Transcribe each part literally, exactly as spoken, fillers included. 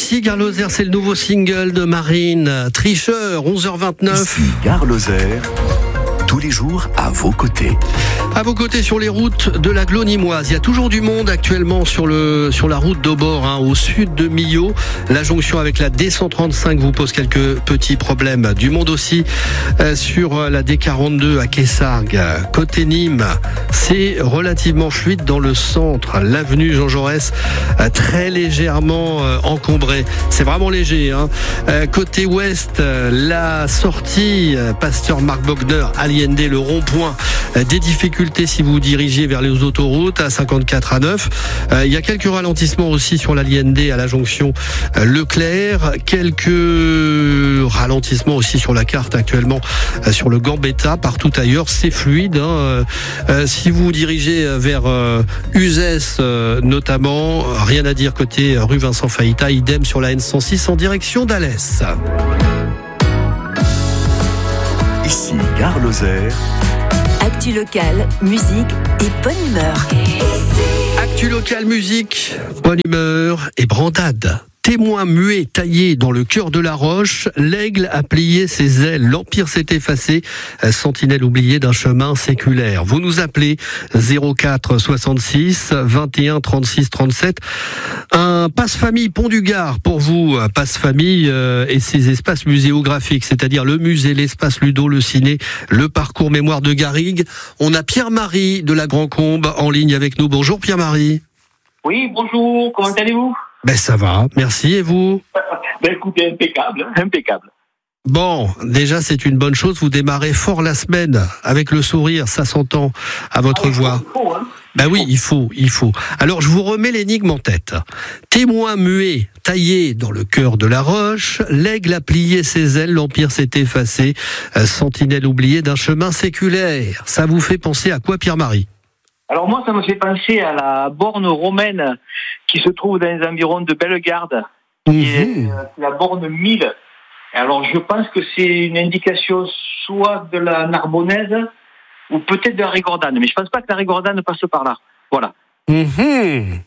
Ici Gare Lozère, c'est le nouveau single de Marine, Tricheur, onze heures vingt-neuf. Ici Gare Lozère, tous les jours à vos côtés. À vos côtés sur les routes de la Glonimoise. Il y a toujours du monde actuellement sur le sur la route d'Aubord, hein, au sud de Millau. La jonction avec la D cent trente-cinq vous pose quelques petits problèmes. Du monde aussi euh, sur la D quarante-deux à Quessargues. Côté Nîmes, c'est relativement fluide dans le centre. L'avenue Jean Jaurès, euh, très légèrement euh, encombrée. C'est vraiment léger. Hein. Euh, côté ouest, euh, la sortie euh, Pasteur Marc Bogner, Allende, le rond-point, euh, des difficultés si vous vous dirigez vers les autoroutes à cinquante-quatre à neuf. Euh, il y a quelques ralentissements aussi sur l'Allende à la jonction euh, Leclerc. Quelques ralentissements aussi sur la carte actuellement euh, sur le Gambetta. Partout ailleurs, c'est fluide. Hein. Euh, euh, si vous vous dirigez vers euh, Uzès euh, notamment, rien à dire côté rue Vincent Faïta. Idem sur la N cent six en direction d'Alès. Ici Gare Lozère. Actu local, musique et bonne humeur. Actu local, musique, bonne humeur et brandade. Témoin muet taillé dans le cœur de la roche, l'aigle a plié ses ailes, l'empire s'est effacé, sentinelle oubliée d'un chemin séculaire. Vous nous appelez zéro quatre soixante-six vingt et un trente-six trente-sept. Un passe-famille Pont du Gard pour vous, un passe-famille euh, et ses espaces muséographiques, c'est-à-dire le musée, l'espace Ludo, le ciné, le parcours mémoire de Garrigue. On a Pierre-Marie de la Grand-Combe en ligne avec nous. Bonjour Pierre-Marie. Oui, bonjour, comment allez-vous ? Ben ça va, merci, et vous ? Ben écoutez, impeccable, impeccable. Bon, déjà c'est une bonne chose, vous démarrez fort la semaine avec le sourire, ça s'entend à votre ah, voix. Il faut, hein. Ben oui, il faut, il faut. Alors je vous remets l'énigme en tête. Témoin muet, taillé dans le cœur de la roche, l'aigle a plié ses ailes, l'empire s'est effacé, sentinelle oubliée d'un chemin séculaire. Ça vous fait penser à quoi, Pierre-Marie ? Alors moi, ça me fait penser à la borne romaine qui se trouve dans les environs de Bellegarde, qui mmh. est la borne mille. Alors je pense que c'est une indication soit de la Narbonnaise ou peut-être de la Rigordane, mais je pense pas que la Rigordane passe par là. Voilà. Mmh.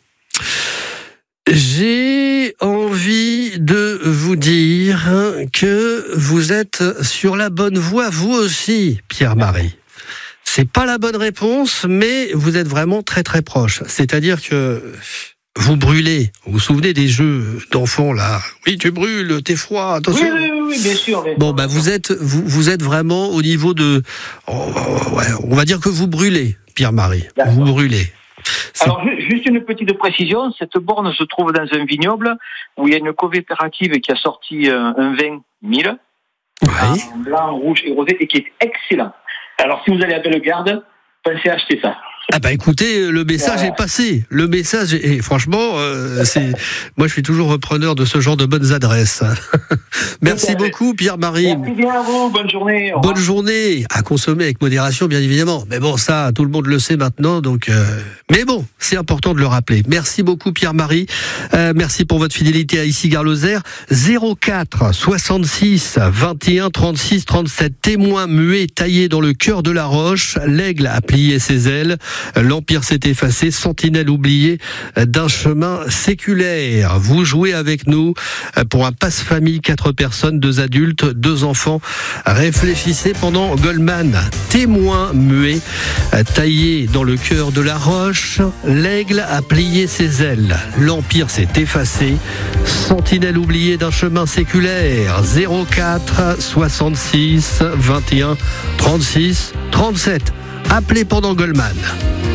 J'ai envie de vous dire que vous êtes sur la bonne voie, vous aussi, Pierre-Marie. C'est pas la bonne réponse, mais vous êtes vraiment très très proche. C'est-à-dire que vous brûlez. Vous vous souvenez des jeux d'enfants là ? Oui, tu brûles, t'es froid, attention. Oui, oui, oui, bien sûr. Bien bon, sûr. bah vous êtes vous, vous êtes vraiment au niveau de, oh, ouais, on va dire que vous brûlez, Pierre-Marie. D'accord. Vous brûlez. C'est... Alors juste une petite précision, cette borne se trouve dans un vignoble où il y a une coopérative qui a sorti un vin mille, oui. en blanc, rouge et rosé, et qui est excellent. Alors, si vous allez à Bellegarde, pensez à acheter ça. Ah bah écoutez, le message ouais. est passé. Le message est, et franchement, euh, c'est, moi je suis toujours repreneur de ce genre de bonnes adresses. Merci beaucoup Pierre-Marie. Merci bien à vous, bonne journée. Bonne journée, à consommer avec modération bien évidemment. Mais bon, ça, tout le monde le sait maintenant, donc. Euh... Mais bon, c'est important de le rappeler. Merci beaucoup Pierre-Marie. Euh, merci pour votre fidélité à Ici Gare Lozère. zéro quatre soixante-six vingt et un trente-six trente-sept. Témoin muet taillé dans le cœur de la roche. L'aigle a plié ses ailes. L'empire s'est effacé, sentinelle oubliée d'un chemin séculaire. Vous jouez avec nous pour un passe-famille, quatre personnes, deux adultes, deux enfants. Réfléchissez pendant Goldman. Témoin muet, taillé dans le cœur de la roche, l'aigle a plié ses ailes. L'empire s'est effacé, sentinelle oubliée d'un chemin séculaire. zéro quatre soixante-six vingt et un trente-six trente-sept. Appelez pendant Goldman.